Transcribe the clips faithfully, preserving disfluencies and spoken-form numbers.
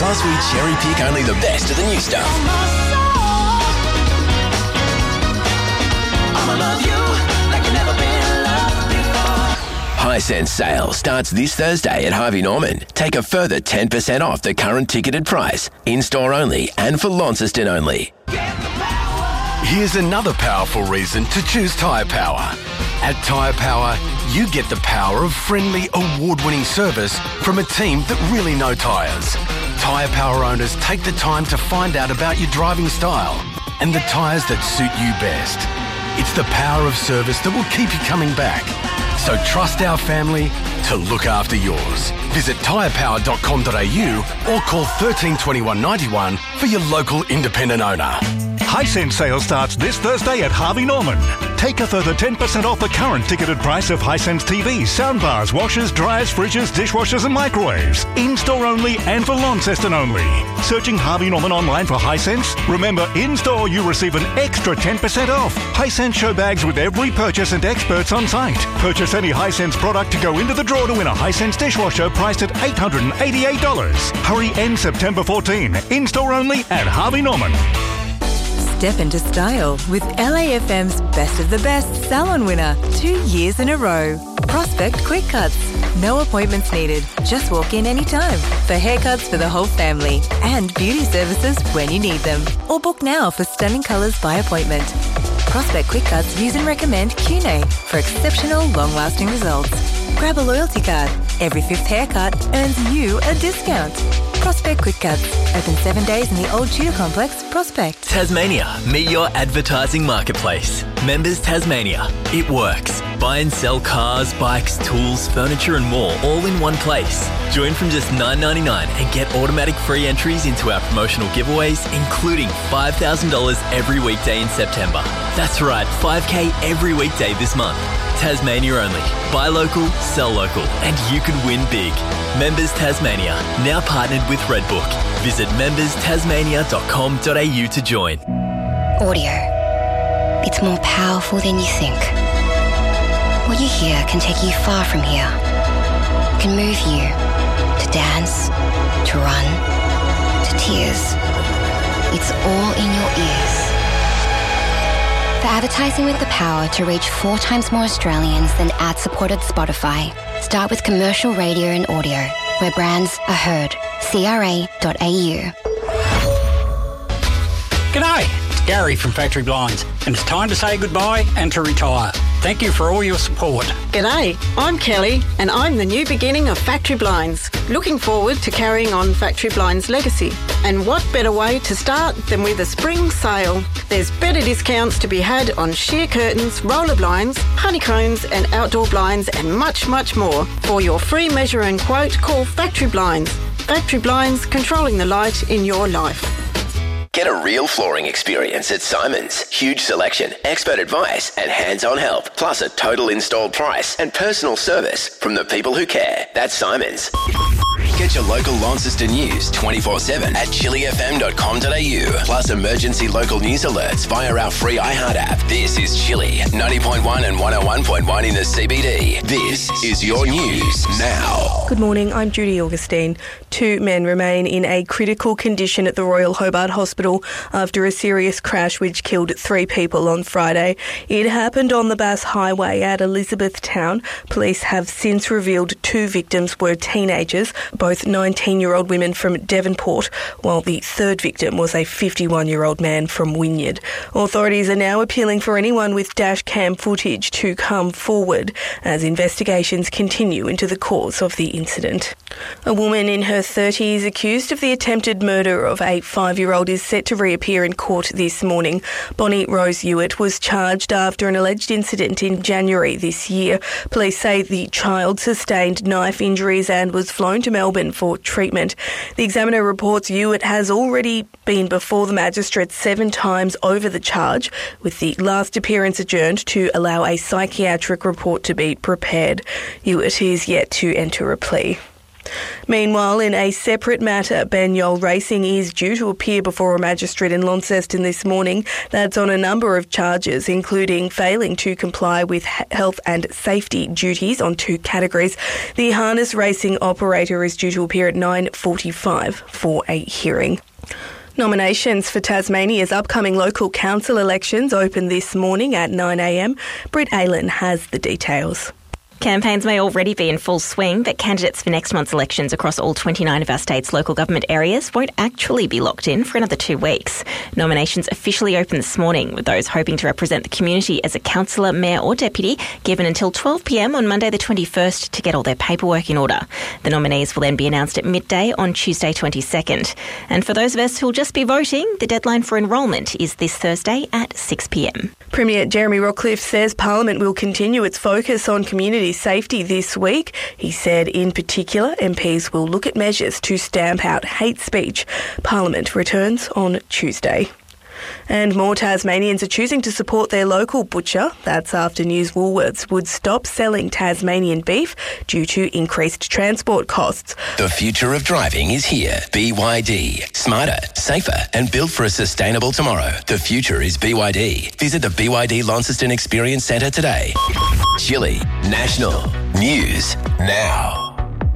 Plus, we cherry pick only the best of the new stuff. I'ma love you like you've never been loved before. Hisense sale starts this Thursday at Harvey Norman. Take a further ten percent off the current ticketed price. In-store only and for Launceston only. Here's another powerful reason to choose Tyre Power. At Tyre Power, you get the power of friendly, award-winning service from a team that really know tyres. Tyre Power owners take the time to find out about your driving style and the tyres that suit you best. It's the power of service that will keep you coming back. So trust our family to look after yours. Visit tyre power dot com dot a u or call thirteen twenty-one ninety-one for your local independent owner. Hisense sale starts this Thursday at Harvey Norman. Take a further ten percent off the current ticketed price of Hisense T Vs, soundbars, washers, dryers, fridges, dishwashers and microwaves. In-store only and for Launceston only. Searching Harvey Norman online for Hisense? Remember, in-store you receive an extra ten percent off. Hisense show bags with every purchase and experts on site. Purchase any Hisense product to go into the draw to win a Hisense dishwasher priced at eight hundred eighty-eight dollars. Hurry, end September fourteenth. In-store only at Harvey Norman. Step into style with L A F M's Best of the Best salon winner two years in a row. Prospect Quick Cuts. No appointments needed. Just walk in anytime for haircuts for the whole family and beauty services when you need them. Or book now for stunning colours by appointment. Prospect Quick Cuts use and recommend Q N A for exceptional long-lasting results. Grab a loyalty card. Every fifth haircut earns you a discount. Prospect Quick Cuts. Open seven days in the Old Tudor Complex, Prospect. Tasmania. Meet your advertising marketplace. Members Tasmania. It works. Buy and sell cars, bikes, tools, furniture and more all in one place. Join from just nine dollars ninety-nine and get automatic free entries into our promotional giveaways, including five thousand dollars every weekday in September. That's right, five K every weekday this month. Tasmania only. Buy local, sell local, and you can win big. Members Tasmania, now partnered with Redbook. Visit members tasmania dot com dot a u to join. Audio. It's more powerful than you think. What you hear can take you far from here. Can move you to dance, to run, to tears. It's all in your ears. For advertising with the power to reach four times more Australians than ad-supported Spotify, start with commercial radio and audio, where brands are heard. C R A dot A U. G'day, it's Gary from Factory Blinds, and it's time to say goodbye and to retire. Thank you for all your support. G'day, I'm Kelly and I'm the new beginning of Factory Blinds. Looking forward to carrying on Factory Blinds' legacy. And what better way to start than with a spring sale? There's better discounts to be had on sheer curtains, roller blinds, honeycombs and outdoor blinds and much, much more. For your free measure and quote, call Factory Blinds. Factory Blinds, controlling the light in your life. Get a real flooring experience at Simon's. Huge selection, expert advice and hands-on help, plus a total installed price and personal service from the people who care. That's Simon's. Get your local Launceston news twenty-four seven at chili f m dot com dot a u. Plus emergency local news alerts via our free iHeart app. This is Chili, ninety point one and one oh one point one in the C B D. This is your news now. Good morning, I'm Judy Augustine. Two men remain in a critical condition at the Royal Hobart Hospital after a serious crash which killed three people on Friday. It happened on the Bass Highway at Elizabethtown. Police have since revealed two victims were teenagers, both nineteen-year-old women from Devonport, while the third victim was a fifty-one-year-old man from Wynyard. Authorities are now appealing for anyone with dash cam footage to come forward as investigations continue into the cause of the incident. A woman in her thirties accused of the attempted murder of a five-year-old is set to reappear in court this morning. Bonnie Rose Hewitt was charged after an alleged incident in January this year. Police say the child sustained knife injuries and was flown to Melbourne for treatment. The Examiner reports Hewitt has already been before the magistrate seven times over the charge, with the last appearance adjourned to allow a psychiatric report to be prepared. Hewitt is yet to enter a plea. Meanwhile, in a separate matter, Ben Yole Racing is due to appear before a magistrate in Launceston this morning. That's on a number of charges, including failing to comply with health and safety duties on two categories. The harness racing operator is due to appear at nine forty-five for a hearing. Nominations for Tasmania's upcoming local council elections open this morning at nine a m. Britt Aylen has the details. Campaigns may already be in full swing, but candidates for next month's elections across all twenty-nine of our state's local government areas won't actually be locked in for another two weeks. Nominations officially open this morning, with those hoping to represent the community as a councillor, mayor or deputy given until twelve p m on Monday the twenty-first to get all their paperwork in order. The nominees will then be announced at midday on Tuesday twenty-second. And for those of us who'll just be voting, the deadline for enrolment is this Thursday at six p m. Premier Jeremy Rockcliffe says Parliament will continue its focus on community safety this week. He said in particular M Ps will look at measures to stamp out hate speech. Parliament returns on Tuesday. And more Tasmanians are choosing to support their local butcher. That's after news Woolworths would stop selling Tasmanian beef due to increased transport costs. The future of driving is here. B Y D. Smarter, safer and built for a sustainable tomorrow. The future is B Y D. Visit the B Y D Launceston Experience Centre today. Chili National News Now.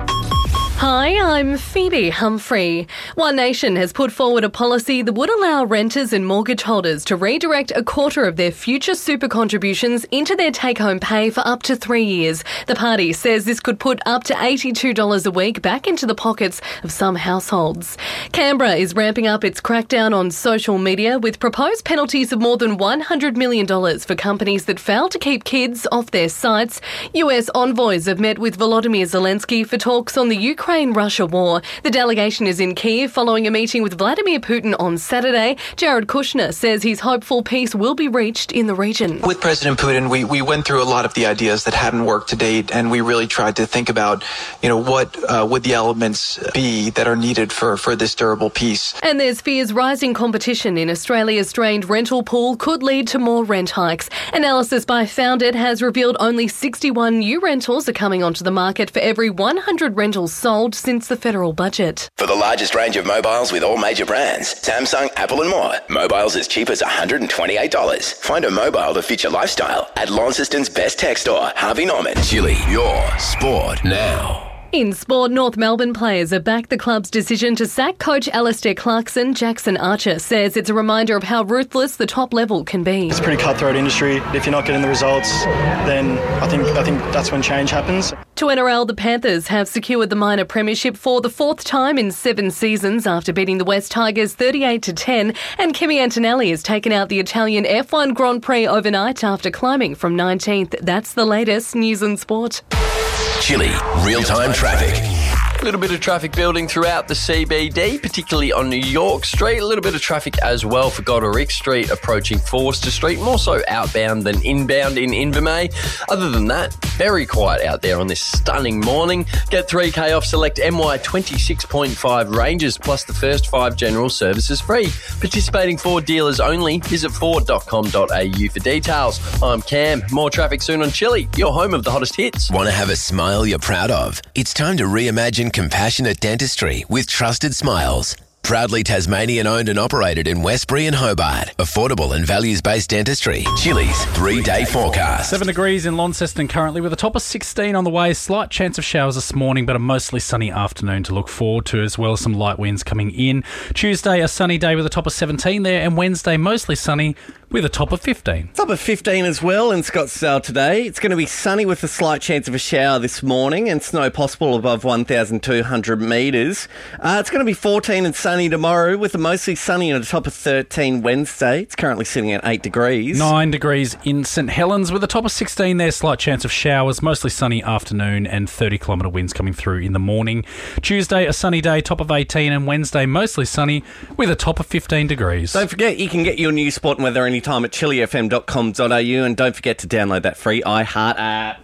Hi, I'm Phoebe Humphrey. One Nation has put forward a policy that would allow renters and mortgage holders to redirect a quarter of their future super contributions into their take-home pay for up to three years. The party says this could put up to eighty-two dollars a week back into the pockets of some households. Canberra is ramping up its crackdown on social media with proposed penalties of more than one hundred million dollars for companies that fail to keep kids off their sites. U S envoys have met with Volodymyr Zelensky for talks on the Ukraine Ukraine-Russia war. The delegation is in Kyiv following a meeting with Vladimir Putin on Saturday. Jared Kushner says he's hopeful peace will be reached in the region. With President Putin, we, we went through a lot of the ideas that hadn't worked to date, and we really tried to think about, you know, what uh, would the elements be that are needed for, for this durable peace. And there's fears rising competition in Australia's strained rental pool could lead to more rent hikes. Analysis by Founded has revealed only sixty-one new rentals are coming onto the market for every one hundred rentals sold since the federal budget. For the largest range of mobiles with all major brands, Samsung, Apple and more, mobiles as cheap as one hundred twenty-eight dollars. Find a mobile to fit your lifestyle at Launceston's best tech store, Harvey Norman. Chili, your sport now. In sport, North Melbourne players have backed the club's decision to sack coach Alistair Clarkson. Jackson Archer says it's a reminder of how ruthless the top level can be. It's a pretty cutthroat industry. If you're not getting the results, then I think I think that's when change happens. To N R L, the Panthers have secured the minor premiership for the fourth time in seven seasons after beating the West Tigers thirty-eight to ten. And Kimi Antonelli has taken out the Italian F one Grand Prix overnight after climbing from nineteenth. That's the latest news and sport. Chili, real-time traffic. A little bit of traffic building throughout the C B D, particularly on New York Street. A little bit of traffic as well for Goderich Street approaching Forster Street, more so outbound than inbound in Invermay. Other than that, very quiet out there on this stunning morning. Get three K off select M Y twenty-six point five ranges, plus the first five general services free. Participating Ford dealers only. Visit ford dot com dot a u for details. I'm Cam. More traffic soon on Chili, your home of the hottest hits. Want to have a smile you're proud of? It's time to reimagine compassionate dentistry with Trusted Smiles. Proudly Tasmanian owned and operated in Westbury and Hobart. Affordable and values-based dentistry. Chili's three-day forecast. Seven degrees in Launceston currently with a top of sixteen on the way. Slight chance of showers this morning, but a mostly sunny afternoon to look forward to, as well as some light winds coming in. Tuesday, a sunny day with a top of seventeen there, and Wednesday, mostly sunny with a top of fifteen. Top of fifteen as well in Scottsdale today. It's going to be sunny with a slight chance of a shower this morning and snow possible above one thousand two hundred metres. Uh, it's going to be fourteen and sunny tomorrow with a mostly sunny and a top of thirteen Wednesday. It's currently sitting at eight degrees. nine degrees in St Helens with a top of sixteen there. Slight chance of showers, mostly sunny afternoon and thirty kilometre winds coming through in the morning. Tuesday, a sunny day, top of eighteen, and Wednesday, mostly sunny with a top of fifteen degrees. Don't forget, you can get your news, sport and weather anytime at chili f m dot com dot a u, and don't forget to download that free iHeart app.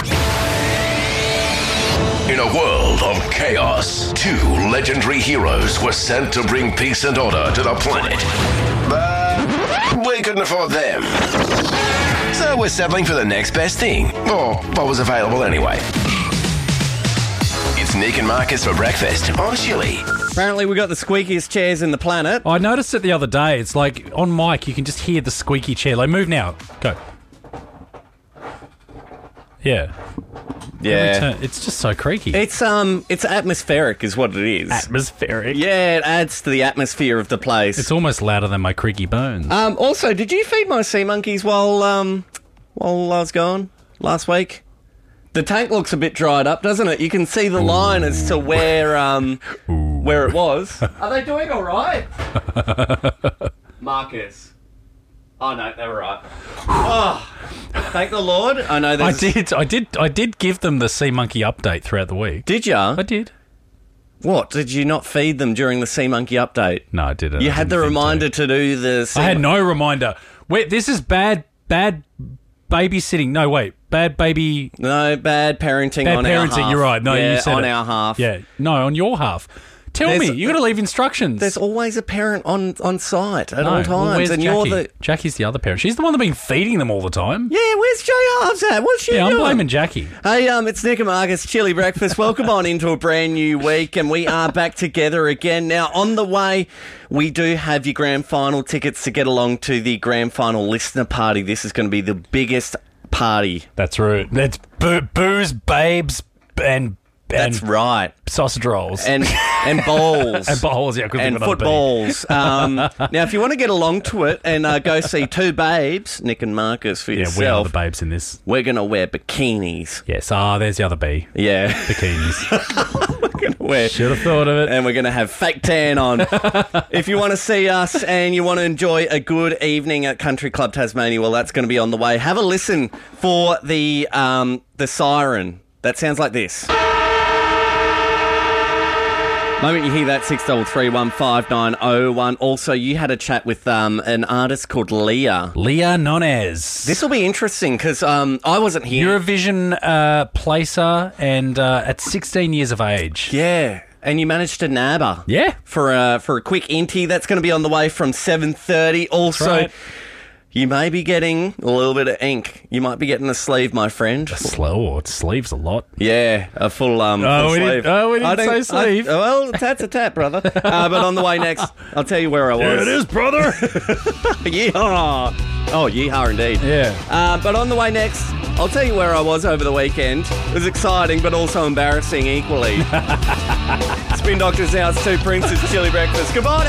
In a world of chaos, two legendary heroes were sent to bring peace and order to the planet. But we couldn't afford them. So we're settling for the next best thing, or what was available anyway. It's Nick and Marcus for breakfast on Chili. Apparently we got the squeakiest chairs in the planet. I noticed it the other day. It's like on mic, you can just hear the squeaky chair. Like, move now. Go. Yeah. Yeah. Every turn- It's just so creaky. It's um, it's atmospheric, is what it is. Atmospheric. Yeah, it adds to the atmosphere of the place. It's almost louder than my creaky bones. Um, also, did you feed my sea monkeys while um, while I was gone last week? The tank looks a bit dried up, doesn't it? You can see the line as to where um, where it was. Are they doing all right, Marcus? Oh no, they were right. Oh, thank the Lord. I know. I did. I did. I did give them the sea monkey update throughout the week. Did you? I did. What? Did you not feed them during the sea monkey update? No, I didn't. You I had didn't the think reminder to. to do the. Sea I had no reminder. Wait, this is bad. Bad babysitting. No, wait. Bad baby. No, bad parenting. Bad on parenting. our half. You're right. No, yeah, you said on it. our half. Yeah. No, on your half. Tell There's- me. You got to leave instructions. There's always a parent on, on site at No, all well, times, where's and Jackie? you're the. Jackie's the other parent. She's the one that's been feeding them all the time. Yeah, where's Jay Halves at? What's she Yeah, I'm doing? blaming Jackie. Hey, um, it's Nick and Marcus, Chili Breakfast. Welcome on into a brand new week, and we are back together again. Now, on the way, we do have your grand final tickets to get along to the grand final listener party. This is going to be the biggest party. That's right. That's boo- booze, babes, and That's and right. sausage rolls And and bowls. and bowls. Yeah, I couldn't and think of another footballs. Um, now, if you want to get along to it and uh, go see two babes, Nick and Marcus, for B. Yeah, yourself, we are the babes in this. we're going to wear bikinis. Yes. Ah, there's the other B. Yeah. Bikinis. We're going to wear. Should have thought of it. And we're going to have fake tan on. If you want to see us and you want to enjoy a good evening at Country Club Tasmania, well, that's going to be on the way. Have a listen for the um, the siren. That sounds like this. Moment you hear that, six three three, one five nine oh one. Also, you had a chat with um, an artist called Leah. Leah Nunez. This will be interesting because um, I wasn't here. Eurovision uh, placer and uh, at sixteen years of age. Yeah. And you managed to nab her. Yeah. For a, for a quick intie. That's going to be on the way from seven thirty. Also, right. you may be getting a little bit of ink. You might be getting a sleeve, my friend. A slow, it sleeves a lot. Yeah, a full um. Oh, full we sleeve. didn't, oh, we I didn't say don't- sleeve. I, well, tat's a tat, brother. Uh, but on the way next, I'll tell you where I was. There it is, brother. Yeehaw. Oh, yeehaw indeed. Yeah. Uh, but on the way next, I'll tell you where I was over the weekend. It was exciting, but also embarrassing equally. Spin Doctors now. It's Two Princes, Chili Breakfast. Goodbye.